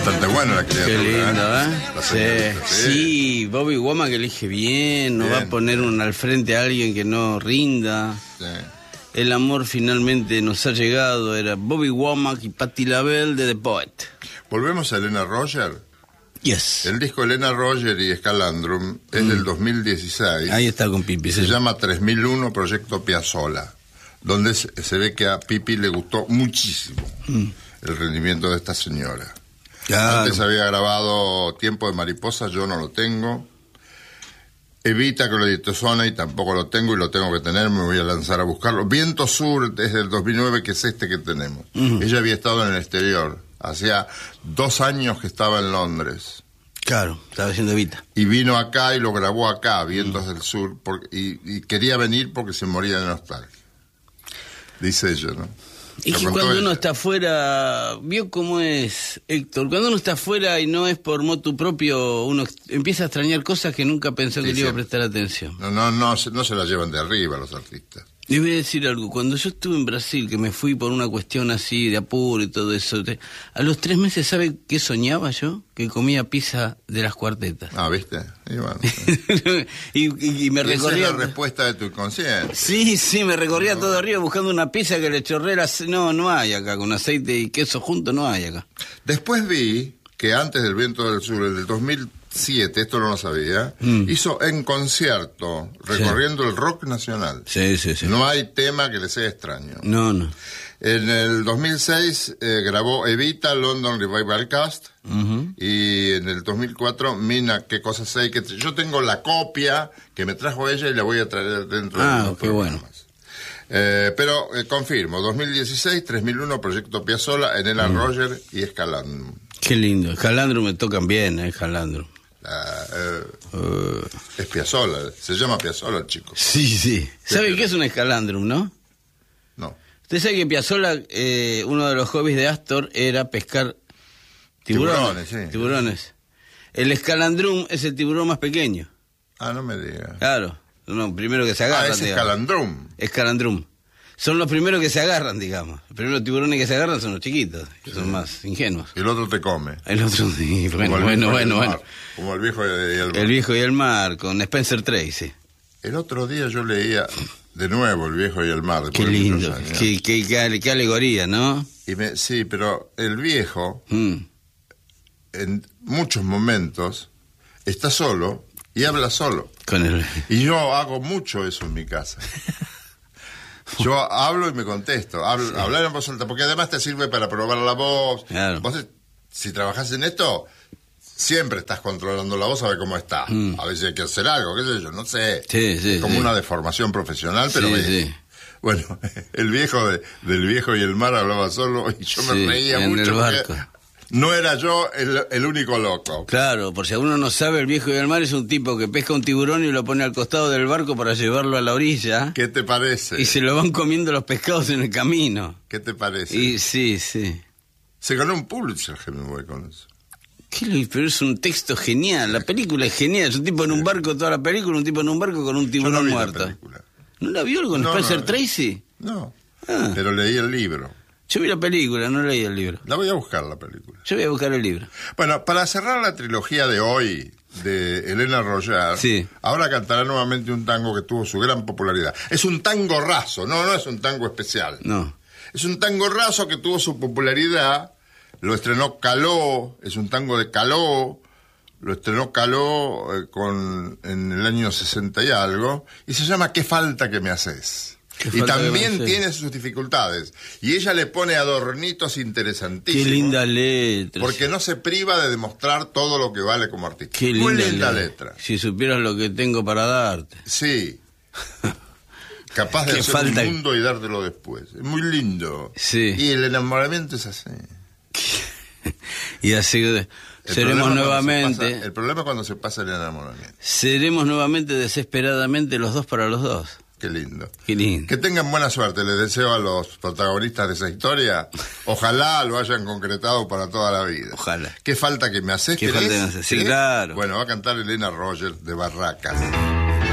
Bastante buena la criatura. Qué lindo, ¿eh? La señorita, Sí, Bobby Womack elige bien, no va a poner al frente a alguien que no rinda. Sí. El amor finalmente nos ha llegado, era Bobby Womack y Patti LaBelle de The Poet. Volvemos a Elena Roger. Yes. El disco Elena Roger y Scalandrum es del 2016. Ahí está con Pipi. Se llama 3001 Proyecto Piazzolla, donde se ve que a Pipi le gustó muchísimo el rendimiento de esta señora. Claro. Antes había grabado Tiempo de Mariposa, yo no lo tengo. Evita, que lo editó Sona y tampoco lo tengo, y lo tengo que tener, me voy a lanzar a buscarlo. Viento Sur es del 2009, que es este que tenemos. Ella había estado en el exterior, hacía 2 años que estaba en Londres. Claro, estaba haciendo Evita. Y vino acá y lo grabó acá, Vientos del Sur, y quería venir porque se moría de nostalgia. Dice ella, ¿no? Y que cuando uno está afuera, vio cómo es, Héctor, cuando uno está afuera y no es por motu propio, uno empieza a extrañar cosas que nunca pensó que le iba a prestar atención. No se la llevan de arriba los artistas. Le voy a decir algo, cuando yo estuve en Brasil, que me fui por una cuestión así de apuro y todo eso, a los 3 meses, ¿sabe qué soñaba yo? Que comía pizza de las Cuartetas. Ah, ¿viste? Y bueno, y me recorría... Esa es la respuesta de tu inconsciente. Sí, me recorría todo arriba buscando una pizza que le chorré no hay acá, con aceite y queso junto no hay acá. Después vi que antes del Viento del Sur, el del 2007, esto no lo sabía, hizo en concierto, recorriendo el rock nacional. Sí. No hay tema que le sea extraño. No. En el 2006 grabó Evita, London Revival Cast, y en el 2004 Mina, qué cosas hay, que yo tengo la copia que me trajo ella y la voy a traer dentro de unos qué bueno. Pero confirmo, 2016, 3001 Proyecto Piazzolla, Elena Roger y Scalandrum. Qué lindo, Scalandrum me tocan bien, Scalandrum. Es Piazzolla, se llama Piazzolla el chico. Sí. ¿Sabe qué es un Scalandrum, no? No. Usted sabe que Piazzolla, uno de los hobbies de Astor era pescar tiburones. Tiburones. El Scalandrum es el tiburón más pequeño. Ah, no me diga. Claro, primero que se agarran. Es Scalandrum. Scalandrum. Son los primeros que se agarran, digamos. Los primeros tiburones que se agarran son los chiquitos, que son más ingenuos. Y el otro te come. El otro, sí, bueno. Como el viejo y el mar. El viejo y el mar, con Spencer Tracy. El otro día yo leía de nuevo El viejo y el mar. Qué lindo, qué alegoría, ¿no? Sí, pero el viejo, en muchos momentos, está solo y habla solo. Y yo hago mucho eso en mi casa. Yo hablo y me contesto. Hablar en voz alta, porque además te sirve para probar la voz. Claro. Vos, si trabajás en esto, siempre estás controlando la voz a ver cómo está. A veces hay que hacer algo, qué sé yo, no sé. Sí, como una deformación profesional, pero sí. Bueno, el viejo del viejo y el mar hablaba solo y yo me reía en mucho. El barco. No era yo el único loco. Claro, por si alguno no sabe, el viejo y el mar es un tipo que pesca un tiburón y lo pone al costado del barco para llevarlo a la orilla. ¿Qué te parece? Y se lo van comiendo los pescados en el camino. ¿Qué te parece? Y sí. Se ganó un Pulitzer Hemingway con eso. Pero es un texto genial, la película es genial. Es un tipo en un barco, toda la película, un tipo en un barco con un tiburón muerto. ¿No la vio con Spencer Tracy? No, pero leí el libro. Yo vi la película, no leí el libro. La voy a buscar, la película. Yo voy a buscar el libro. Bueno, para cerrar la trilogía de hoy de Elena Roger, ahora cantará nuevamente un tango que tuvo su gran popularidad. Es un tango raso, no es un tango especial. No. Es un tango raso que tuvo su popularidad, lo estrenó Caló, es un tango de Caló, lo estrenó Caló en el año 60 y algo, y se llama ¿Qué falta que me haces? Y también tiene sus dificultades. Y ella le pone adornitos interesantísimos. Qué linda letra. Porque no se priva de demostrar todo lo que vale como artista. Qué muy linda letra. Si supieras lo que tengo para darte. Sí. Capaz de hacer un mundo y dártelo después. Es muy lindo. Sí. Y el enamoramiento es así. Y así seremos nuevamente. El problema es cuando se pasa el enamoramiento. Seremos nuevamente desesperadamente los dos para los dos. Qué lindo. Qué lindo. Que tengan buena suerte. Les deseo a los protagonistas de esa historia. Ojalá lo hayan concretado para toda la vida. Ojalá. ¿Qué falta que me haces? ¿Qué falta que me haces? Sí, claro. Bueno, va a cantar Elena Roger de Barracas.